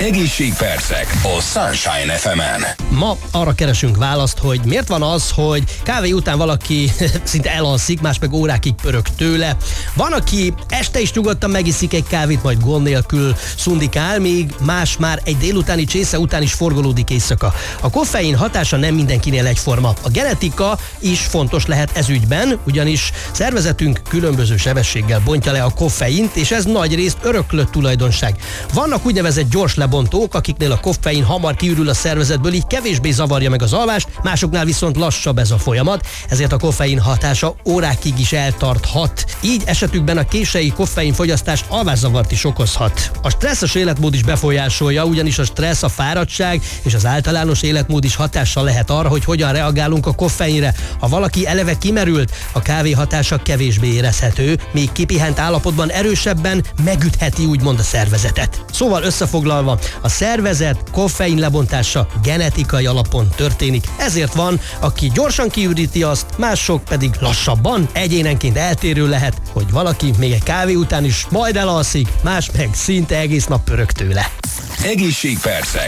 Egészségpercek a Sunshine FM-en. Ma arra keresünk választ, hogy miért van az, hogy kávé után valaki szinte elalszik, más meg órákig pörög tőle. Van, aki este is nyugodtan megiszik egy kávét, majd gond nélkül szundikál, míg más már egy délutáni csésze után is forgolódik éjszaka. A koffein hatása nem mindenkinél egyforma. A genetika is fontos lehet ez ügyben, ugyanis szervezetünk különböző sebességgel bontja le a koffeint, és ez nagyrészt öröklött tulajdonság. Vannak úgynevezett gyors lebontók, akiknél a koffein hamar kiürül a szervezetből, így kevésbé zavarja meg az alvást, másoknál viszont lassabb ez a folyamat, ezért a koffein hatása órákig is eltarthat. Így esetükben a késői koffeinfogyasztás alvászavart is okozhat. A stresszes életmód is befolyásolja, ugyanis a stressz, a fáradtság és az általános életmód is hatással lehet arra, hogy hogyan reagálunk a koffeinre. Ha valaki eleve kimerült, a kávé hatása kevésbé érezhető, még kipihent állapotban erősebben megütheti úgymond a szervezetet. Szóval összefoglalva, a szervezet koffein lebontása genetikai alapon történik. Ezért van, aki gyorsan kiüríti azt, mások pedig lassabban. Egyénenként eltérő lehet, hogy valaki még egy kávé után is majd elalszik, más meg szinte egész nap pörög tőle. Egészségpercek.